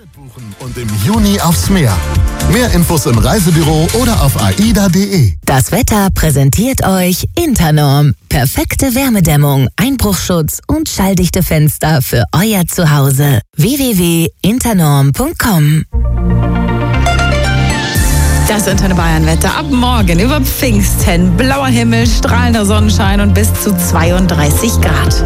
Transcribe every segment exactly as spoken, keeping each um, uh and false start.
Buchen und im Juni aufs Meer. Mehr Infos im Reisebüro oder auf aida punkt de. Das Wetter präsentiert euch Internorm. Perfekte Wärmedämmung, Einbruchschutz und schalldichte Fenster für euer Zuhause. w w w punkt internorm punkt com. Das Antenne Bayern Wetter ab morgen über Pfingsten. Blauer Himmel, strahlender Sonnenschein und bis zu zweiunddreißig Grad.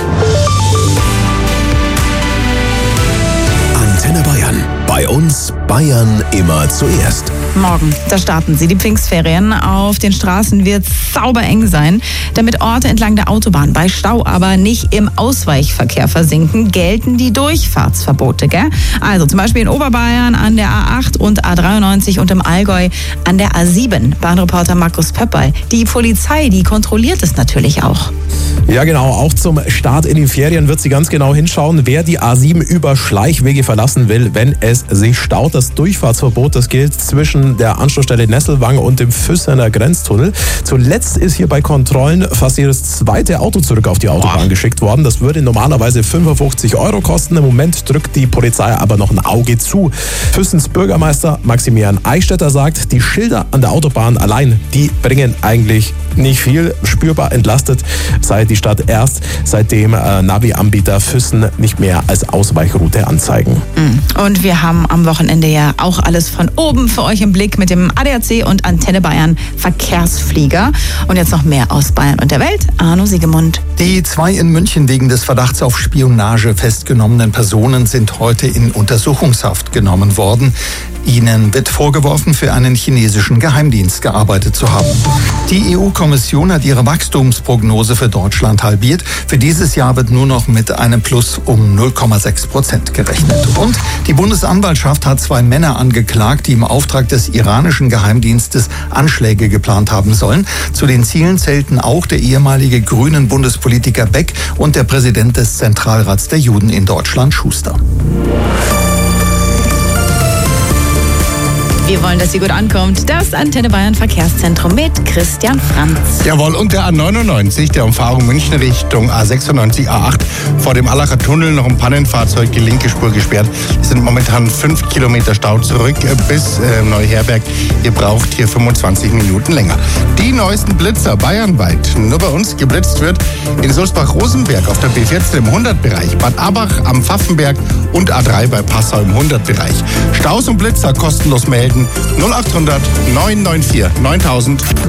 Antenne Bayern. Bei uns Bayern immer zuerst. Morgen, da starten sie, die Pfingstferien. Auf den Straßen wird es sauber eng sein. Damit Orte entlang der Autobahn bei Stau aber nicht im Ausweichverkehr versinken, gelten die Durchfahrtsverbote. Gell? Also zum Beispiel in Oberbayern an der A acht und A dreiundneunzig und im Allgäu an der A sieben. Bahnreporter Markus Pöppel. Die Polizei, die kontrolliert es natürlich auch. Ja genau, auch zum Start in die Ferien wird sie ganz genau hinschauen, wer die A sieben über Schleichwege verlassen will, wenn es sich staut. Das Durchfahrtsverbot, das gilt zwischen der Anschlussstelle Nesselwang und dem Füssener Grenztunnel. Zuletzt ist hier bei Kontrollen fast jedes zweite Auto zurück auf die Autobahn geschickt worden. Das würde normalerweise fünfundfünfzig Euro kosten. Im Moment drückt die Polizei aber noch ein Auge zu. Füssens Bürgermeister Maximilian Eichstätter sagt, die Schilder an der Autobahn allein, die bringen eigentlich nicht viel. Spürbar entlastet sei die Stadt erst, seitdem äh, Navi-Anbieter Füssen nicht mehr als Ausweichroute anzeigen. Und wir haben am Wochenende ja auch alles von oben für euch im Blick mit dem A D A C und Antenne Bayern Verkehrsflieger. Und jetzt noch mehr aus Bayern und der Welt. Arno Siegemund. Die zwei in München wegen des Verdachts auf Spionage festgenommenen Personen sind heute in Untersuchungshaft genommen worden. Ihnen wird vorgeworfen, für einen chinesischen Geheimdienst gearbeitet zu haben. Die E U-Kommission hat ihre Wachstumsprognose für Deutschland halbiert. Für dieses Jahr wird nur noch mit einem Plus um null Komma sechs Prozent gerechnet. Und die Bundesanwaltschaft hat zwei Männer angeklagt, die im Auftrag des iranischen Geheimdienstes Anschläge geplant haben sollen. Zu den Zielen zählten auch der ehemalige grünen Bundespolitiker Beck und der Präsident des Zentralrats der Juden in Deutschland, Schuster. Wir wollen, dass sie gut ankommt. Das Antenne Bayern Verkehrszentrum mit Christian Franz. Jawohl, und der A neunundneunzig, der Umfahrung München Richtung A sechsundneunzig, A acht, vor dem Allacher Tunnel noch ein Pannenfahrzeug, die linke Spur gesperrt. Es sind momentan fünf Kilometer Stau zurück bis äh, Neuherberg. Ihr braucht hier fünfundzwanzig Minuten länger. Die neuesten Blitzer bayernweit. Nur bei uns geblitzt wird in Sulzbach-Rosenberg auf der B vierzehn im hundert-Bereich, Bad Abach am Pfaffenberg und A drei bei Passau im hundert-Bereich. Staus und Blitzer kostenlos melden. null achthundert neun neun vier neuntausend.